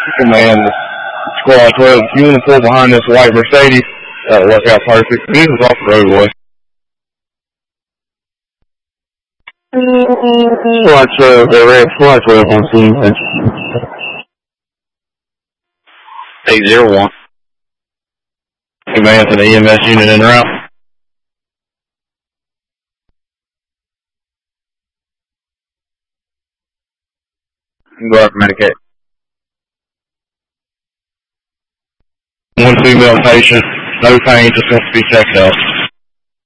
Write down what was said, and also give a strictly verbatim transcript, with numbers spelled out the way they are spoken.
Command, Squad twelve, if you want to pull behind this white Mercedes, that'll work out perfect. This is off the roadway. Squad twelve, they're red. Squad twelve on scene. eight zero one. Command to the E M S unit en route. Go out for Medicaid. One female patient, no pain, just wants to be checked out.